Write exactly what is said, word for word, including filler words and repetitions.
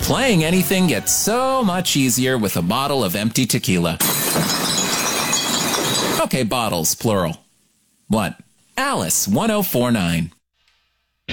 Playing anything gets so much easier with a bottle of empty tequila. Okay, bottles, plural. What? Alice, one oh four nine.